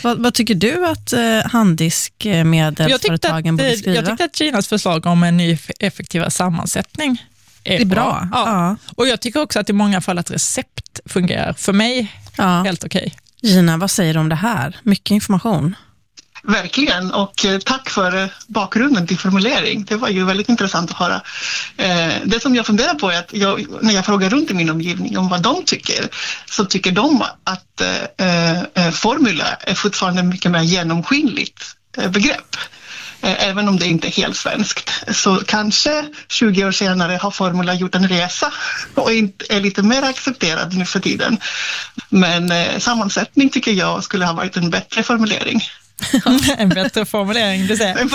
Vad tycker du att handdiskmedelsföretagen borde skriva? Jag tyckte att Ginas förslag om en ny effektivare sammansättning är bra. Ja. Och jag tycker också att i många fall att recept fungerar för mig helt okej. Gina, vad säger du om det här? Mycket information. Verkligen, och tack för bakgrunden till formulering. Det var ju väldigt intressant att höra. Det som jag funderar på är att när jag frågar runt i min omgivning om vad de tycker, så tycker de att formula är fortfarande mycket mer genomskinligt begrepp. Även om det inte är helt svenskt. Så kanske 20 år senare har formula gjort en resa och är lite mer accepterad nu för tiden. Men sammansättning tycker jag skulle ha varit en bättre formulering. En bättre formulering, du säger.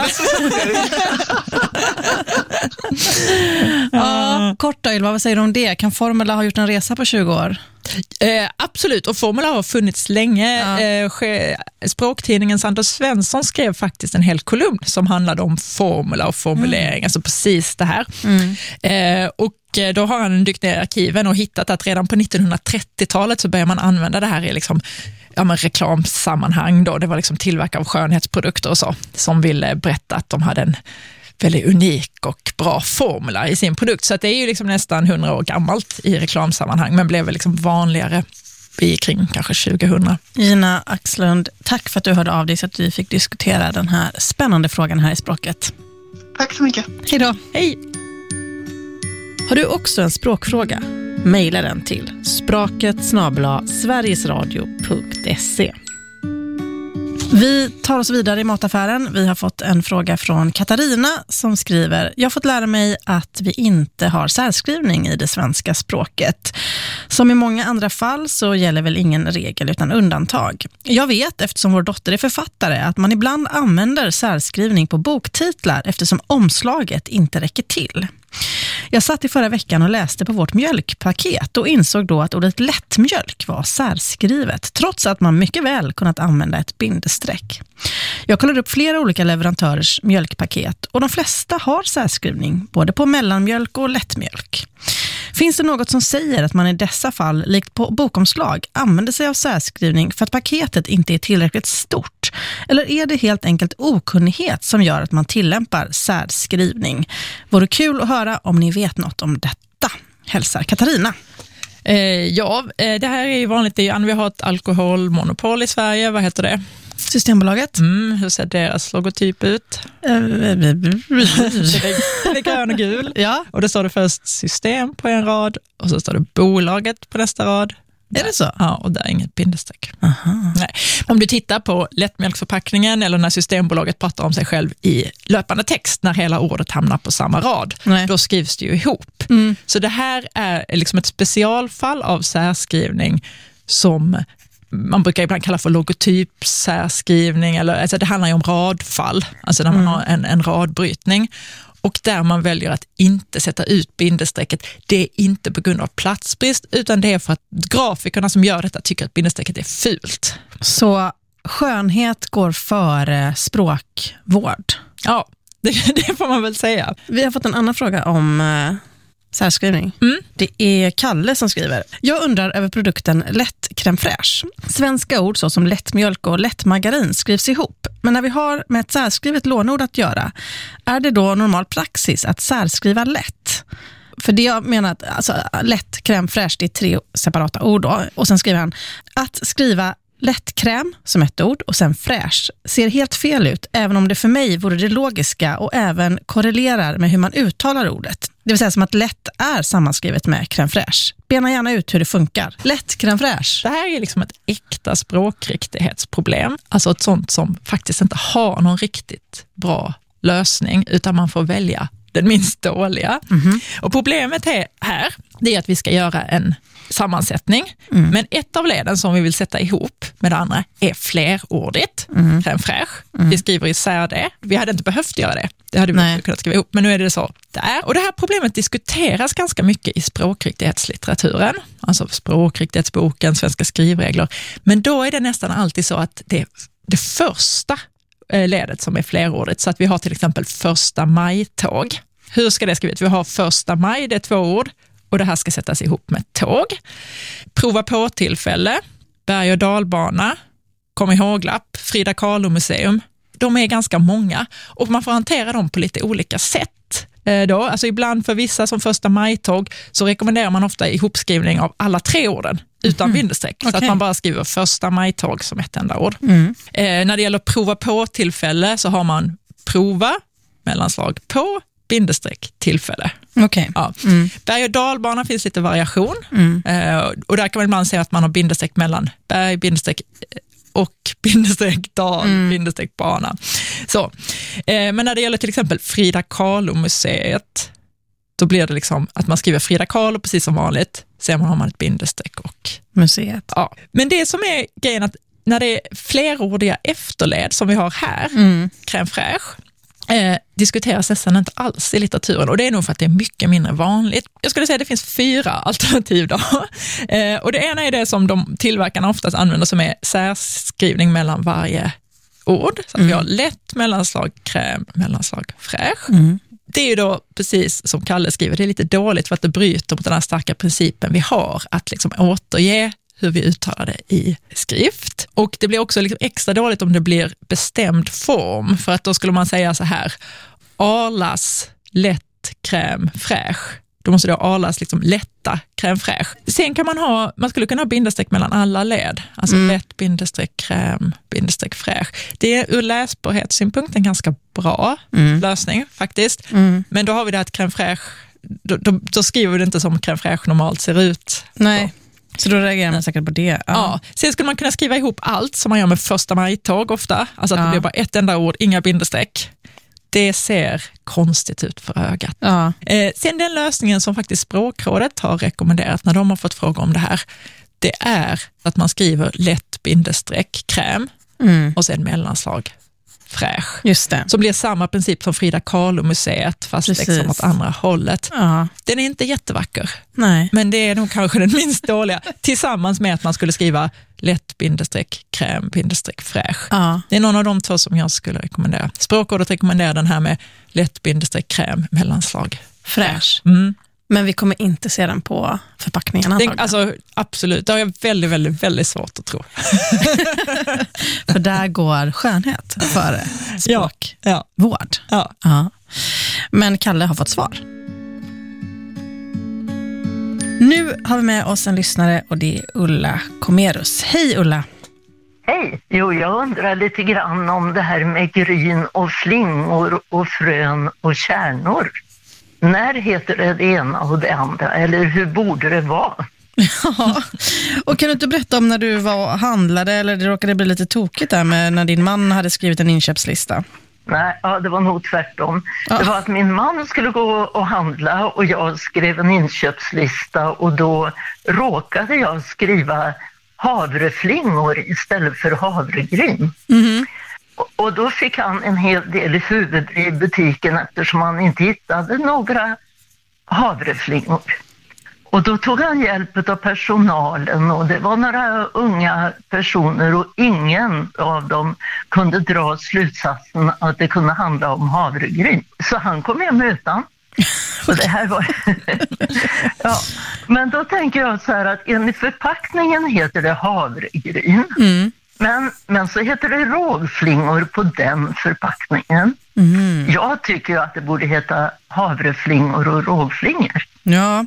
Kort då, Ylva, vad säger du om det? Kan Formula ha gjort en resa på 20 år? Absolut, och Formula har funnits länge. Språktidningen Anders Svensson skrev faktiskt en hel kolumn som handlade om formula och formulering, alltså precis det här. Och då har han dykt ner i arkiven och hittat att redan på 1930-talet så började man använda det här i liksom, reklamsammanhang då. Det var liksom tillverkare av skönhetsprodukter och så, som ville berätta att de hade en väldigt unik och bra formula i sin produkt. Så att det är ju liksom nästan 100 år gammalt i reklamsammanhang, men blev väl liksom vanligare i kring kanske 2000. Gina Axlund, tack för att du hörde av dig så att vi fick diskutera den här spännande frågan här i Språket. Tack så mycket. Hej då. Hej. Har du också en språkfråga? Maila den till spraket@sverigesradio.se. Vi tar oss vidare i mataffären. Vi har fått en fråga från Katarina som skriver: jag har fått lära mig att vi inte har särskrivning i det svenska språket. Som i många andra fall så gäller väl ingen regel utan undantag. Jag vet, eftersom vår dotter är författare, att man ibland använder särskrivning på boktitlar eftersom omslaget inte räcker till. Jag satt i förra veckan och läste på vårt mjölkpaket och insåg då att ordet lättmjölk var särskrivet, trots att man mycket väl kunnat använda ett bindestreck. Jag kollade upp flera olika leverantörers mjölkpaket och de flesta har särskrivning, både på mellanmjölk och lättmjölk. Finns det något som säger att man i dessa fall, likt på bokomslag, använder sig av särskrivning för att paketet inte är tillräckligt stort? Eller är det helt enkelt okunnighet som gör att man tillämpar särskrivning? Vore kul att höra om ni vet något om detta. Hälsar Katarina. Det här är ju vanligt. Vi har ett alkoholmonopol i Sverige. Vad heter det? Systembolaget. Hur ser deras logotyp ut? Det är grön och gul. Ja. Och det står det först system på en rad och så står det bolaget på nästa rad. Är det så? Ja, och där är inget bindestreck. Aha. Nej. Om du tittar på lättmjölksförpackningen eller när Systembolaget pratar om sig själv i löpande text, när hela ordet hamnar på samma rad, då skrivs det ju ihop. Så det här är liksom ett specialfall av särskrivning som man brukar ibland kalla för logotypsärskrivning, eller alltså det handlar ju om radfall, alltså när man har en radbrytning. Och där man väljer att inte sätta ut bindestrecket, det är inte på grund av platsbrist, utan det är för att grafikerna som gör detta tycker att bindestrecket är fult. Så skönhet går före språkvård? Ja, det får man väl säga. Vi har fått en annan fråga om särskrivning. Det är Kalle som skriver: jag undrar över produkten lätt crème fraîche. Svenska ord såsom lättmjölk och lättmargarin skrivs ihop. Men när vi har med ett särskrivet lånord att göra, är det då normal praxis att särskriva lätt? För det jag menar att lätt crème fraîche, det är 3 separata ord då. Och sen skriver han att skriva lättkräm som ett ord och sen fräsch ser helt fel ut, även om det för mig vore det logiska och även korrelerar med hur man uttalar ordet. Det vill säga som att lätt är sammanskrivet med crème fraîche. Bena gärna ut hur det funkar. Lätt crème fraîche. Det här är liksom ett äkta språkriktighetsproblem. Alltså ett sånt som faktiskt inte har någon riktigt bra lösning, utan man får välja den minst dåliga. Och problemet här är att vi ska göra en sammansättning. Men ett av leden som vi vill sätta ihop med det andra är flerordigt. Crème fraîche. Vi skriver isär det. Vi hade inte behövt göra det. Det hade vi kunnat skriva ihop. Men nu är det så där. Och det här problemet diskuteras ganska mycket i språkriktighetslitteraturen. Alltså språkriktighetsboken, svenska skrivregler. Men då är det nästan alltid så att det första ledet som är flerordigt. Så att vi har till exempel första majtåg. Hur ska det skrivas? Vi har första maj, det är 2 ord. Och det här ska sättas ihop med tåg. Prova på tillfälle, berg- och dalbana, kom ihåg-lapp, Frida Kahlo-museum. De är ganska många och man får hantera dem på lite olika sätt. Alltså ibland för vissa som första majtåg så rekommenderar man ofta ihopskrivning av alla 3 orden utan bindestreck. Så att man bara skriver första majtåg som ett enda ord. När det gäller prova på-tillfälle så har man prova, mellanslag på, bindestreck, tillfälle. Ja. Berg- och dalbana finns lite variation. Och där kan man ibland säga att man har bindestreck mellan berg, bindestreck och bindestreck dal, bindestreck bana. Så. Men när det gäller till exempel Frida Kahlo-museet, då blir det liksom att man skriver Frida Kahlo precis som vanligt, sen har man ett bindestreck och museet. Ja. Men det som är grejen att när det är flerordiga efterled som vi har här, crème fraîche, diskuteras nästan inte alls i litteraturen och det är nog för att det är mycket mindre vanligt. Jag skulle säga att det finns 4 alternativ då. Och det ena är det som de tillverkarna oftast använder som är särskrivning mellan varje ord. Så att vi har lätt, mellanslag, crème, mellanslag, fraîche. Det är ju då precis som Kalle skriver, det är lite dåligt för att det bryter mot den här starka principen vi har att liksom återge hur vi uttalar det i skrift. Och det blir också liksom extra dåligt om det blir bestämd form. För att då skulle man säga så här: Arlas lätt crème fraîche. Då måste det ha Arlas liksom lätta crème fraîche. Sen kan man skulle kunna ha bindestreck mellan alla led. Alltså lätt bindestreck crème, bindestreck fraîche. Det är ur läsbarhetssynpunkt en ganska bra lösning faktiskt. Men då har vi det att crème fraîche, då skriver vi det inte som crème fraîche normalt ser ut. Nej. Så då reagerar man säkert på det. Ja. Sen skulle man kunna skriva ihop allt som man gör med första majtåg ofta. Alltså att det blir bara ett enda ord, inga bindestreck. Det ser konstigt ut för ögat. Sen den lösningen som faktiskt Språkrådet har rekommenderat när de har fått fråga om det här, det är att man skriver lätt bindestreck crème och sen mellanslag fraîche. Just det. Så blir samma princip som Frida Kahlo-museet fast liksom åt andra hållet. Den är inte jättevacker. Nej. Men det är nog kanske den minst dåliga tillsammans med att man skulle skriva lätt bindestreck crème bindestreck fraîche. Det är någon av de 2 som jag skulle rekommendera. Språkrådet rekommenderar den här med lätt bindestreck crème mellanslag fraîche. Men vi kommer inte se den på förpackningarna. Alltså absolut, det har jag väldigt, väldigt, väldigt svårt att tro. För där går skönhet före språkvård. Ja. Men Kalle har fått svar. Nu har vi med oss en lyssnare och det är Ulla Komerus. Hej Ulla! Hej! Jo, jag undrar lite grann om det här med gryn och flingor och frön och kärnor. När heter det ena och det andra? Eller hur borde det vara? Ja, och kan du inte berätta om när du var och handlade eller det råkade bli lite tokigt där med när din man hade skrivit en inköpslista? Nej, det var nog tvärtom. Det var att min man skulle gå och handla och jag skrev en inköpslista och då råkade jag skriva havreflingor istället för havregryn. Och då fick han en hel del i huvudet i butiken eftersom han inte hittade några havreflingor. Och då tog han hjälp av personalen och det var några unga personer och ingen av dem kunde dra slutsatsen att det kunde handla om havregryn. Så han kom hem utan. Och det här var... ja. Men då tänker jag så här att enligt förpackningen heter det havregryn. Men så heter det rågflingor på den förpackningen. Jag tycker att det borde heta havreflingor och rågflingor. Ja.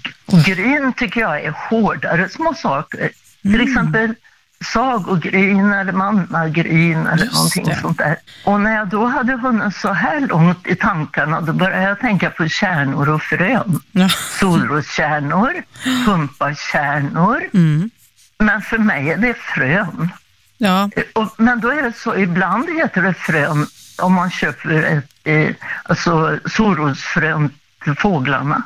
Gryn tycker jag är hårdare små saker. Till exempel sagogryn eller mannagryn eller någonting sånt där. Och när jag då hade hunnit så här långt i tankarna då började jag tänka på kärnor och frön. Solroskärnor, pumpakärnor. Men för mig är det frön. Ja. Men då är det så, ibland heter det frön om man köper alltså solrosfrön till fåglarna.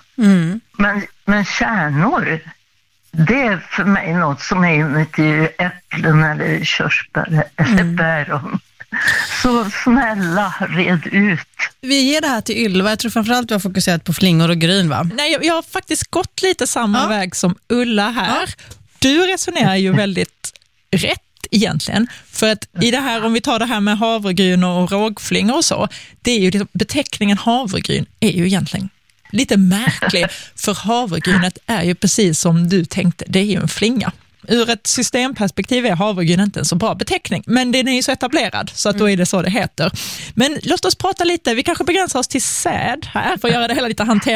Men kärnor, det är för mig något som är inuti äpplen eller körsbär eller päron. Så snälla, red ut. Vi ger det här till Ylva. Jag tror framförallt du har fokuserat på flingor och gryn, va? Nej, jag har faktiskt gått lite samma väg som Ulla här. Du resonerar ju väldigt rätt egentligen. För att i det här, om vi tar det här med havregryn och rågflingor och så, det är ju liksom, beteckningen havregryn är ju egentligen lite märklig. För havregrynet är ju precis som du tänkte, det är ju en flinga. ur ett systemperspektiv är havregryn inte en så bra beteckning, men den är ju så etablerad så att då är det så det heter. Men låt oss prata lite, vi kanske begränsar oss till säd här för att göra det hela lite hanterbart.